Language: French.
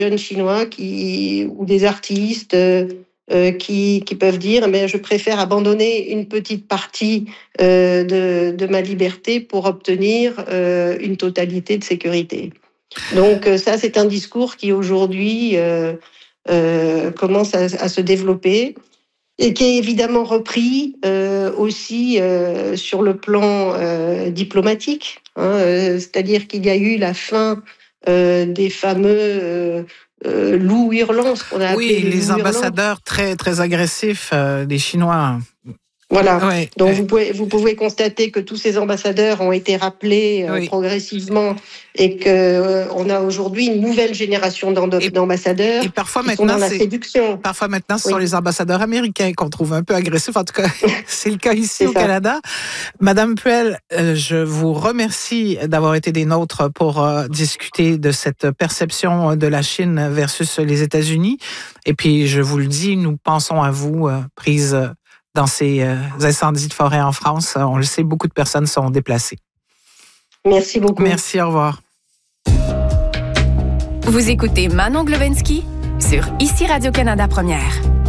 jeunes Chinois ou des artistes qui peuvent dire mais je préfère abandonner une petite partie de ma liberté pour obtenir une totalité de sécurité. Donc ça, c'est un discours qui aujourd'hui commence à se développer et qui est évidemment repris aussi sur le plan diplomatique. C'est-à-dire qu'il y a eu la fin des fameux loups hurlants, ce qu'on a appelé les ambassadeurs très, très agressifs des Chinois. Voilà. Ouais, donc vous pouvez constater que tous ces ambassadeurs ont été rappelés progressivement et qu'on a aujourd'hui une nouvelle génération d'ambassadeurs qui sont dans la séduction. Parfois maintenant, ce sont les ambassadeurs américains qu'on trouve un peu agressifs. En tout cas, c'est le cas ici au Canada. Madame Puel, je vous remercie d'avoir été des nôtres pour discuter de cette perception de la Chine versus les États-Unis. Et puis, je vous le dis, nous pensons à vous, prise dans ces incendies de forêt en France. On le sait, beaucoup de personnes sont déplacées. Merci beaucoup. Merci, au revoir. Vous écoutez Manon Glowinski sur ICI Radio-Canada Première.